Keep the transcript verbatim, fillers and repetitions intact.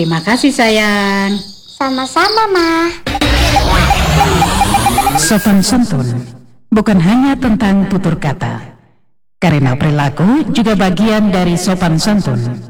Terima kasih sayang. Sama-sama, Ma. Sopan santun bukan hanya tentang tutur kata, karena perilaku juga bagian dari sopan santun.